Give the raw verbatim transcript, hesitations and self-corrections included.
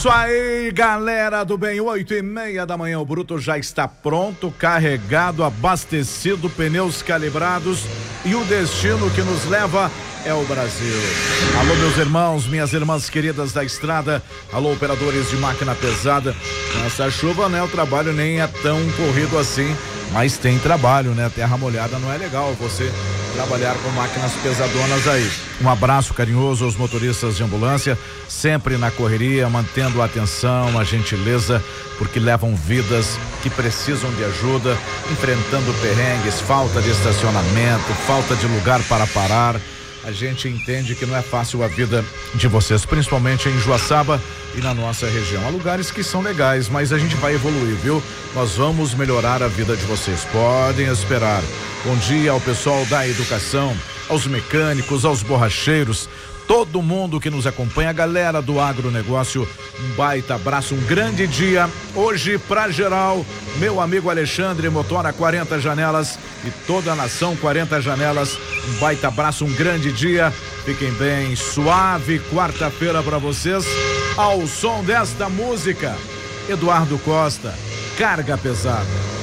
Isso aí, galera do bem, oito e meia da manhã, o Bruto já está pronto, carregado, abastecido, pneus calibrados e o destino que nos leva é o Brasil. Alô, meus irmãos, minhas irmãs queridas da estrada, alô, operadores de máquina pesada. Nessa chuva, né, o trabalho nem é tão corrido assim, mas tem trabalho, né? Terra molhada não é legal você trabalhar com máquinas pesadonas aí. Um abraço carinhoso aos motoristas de ambulância, sempre na correria, mantendo a atenção, a gentileza, porque levam vidas que precisam de ajuda, enfrentando perrengues, falta de estacionamento, falta de lugar para parar. A gente entende que não é fácil a vida de vocês, principalmente em Joaçaba e na nossa região. Há lugares que são legais, mas a gente vai evoluir, viu? Nós vamos melhorar a vida de vocês, podem esperar. Bom dia ao pessoal da educação, aos mecânicos, aos borracheiros, todo mundo que nos acompanha, a galera do agronegócio, um baita abraço, um grande dia hoje pra geral, meu amigo Alexandre Motora quarenta Janelas e toda a nação quarenta Janelas, um baita abraço, um grande dia, fiquem bem, suave quarta-feira pra vocês, ao som desta música, Eduardo Costa, Carga Pesada.